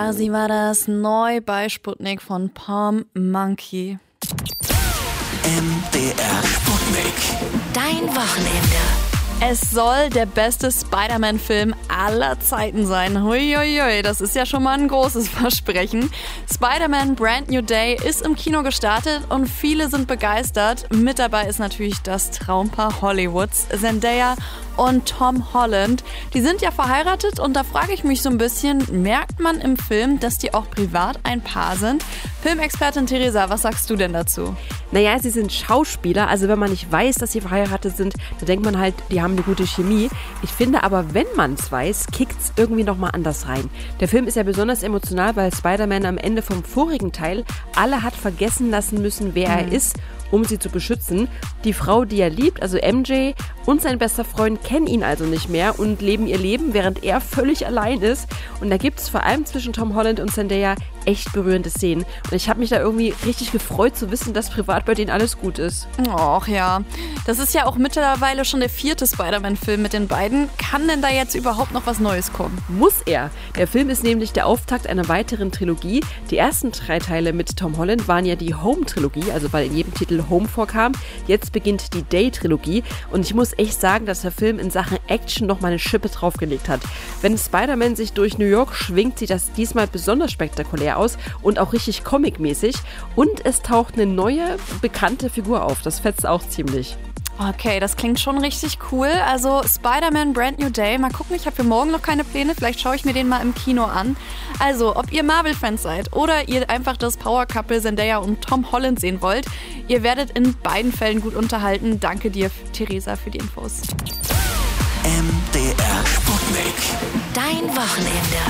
Sie war das neu bei Sputnik von Palm Monkey. MDR Sputnik. Dein Wochenende. Es soll der beste Spider-Man-Film aller Zeiten sein. Huiuiui, das ist ja schon mal ein großes Versprechen. Spider-Man Brand New Day ist im Kino gestartet und viele sind begeistert. Mit dabei ist natürlich das Traumpaar Hollywoods, Zendaya und Tom Holland. Die sind ja verheiratet und da frage ich mich so ein bisschen, merkt man im Film, dass die auch privat ein Paar sind? Filmexpertin Theresa, was sagst du denn dazu? Naja, sie sind Schauspieler, also wenn man nicht weiß, dass sie verheiratet sind, dann denkt man halt, die haben eine gute Chemie. Ich finde aber, wenn man es weiß, kickt's irgendwie nochmal anders rein. Der Film ist ja besonders emotional, weil Spider-Man am Ende vom vorigen Teil alle hat vergessen lassen müssen, wer er ist, um sie zu beschützen. Die Frau, die er liebt, also MJ und sein bester Freund kennen ihn also nicht mehr und leben ihr Leben, während er völlig allein ist. Und da gibt es vor allem zwischen Tom Holland und Zendaya echt berührende Szenen. Und ich habe mich da irgendwie richtig gefreut zu wissen, dass privat bei denen alles gut ist. Och ja, das ist ja auch mittlerweile schon der 4. Spider-Man-Film mit den beiden. Kann denn da jetzt überhaupt noch was Neues kommen? Muss er. Der Film ist nämlich der Auftakt einer weiteren Trilogie. Die ersten 3 Teile mit Tom Holland waren ja die Home-Trilogie, also weil in jedem Titel Home vorkam. Jetzt beginnt die Day-Trilogie und ich muss echt sagen, dass der Film in Sachen Action noch mal eine Schippe draufgelegt hat. Wenn Spider-Man sich durch New York schwingt, sieht das diesmal besonders spektakulär aus und auch richtig comicmäßig. Und es taucht eine neue, bekannte Figur auf. Das fetzt auch ziemlich. Okay, das klingt schon richtig cool. Also Spider-Man Brand New Day. Mal gucken, ich habe für morgen noch keine Pläne. Vielleicht schaue ich mir den mal im Kino an. Also, ob ihr Marvel-Fans seid oder ihr einfach das Power-Couple Zendaya und Tom Holland sehen wollt, ihr werdet in beiden Fällen gut unterhalten. Danke dir, Theresa, für die Infos. MDR Sputnik. Dein Wochenende.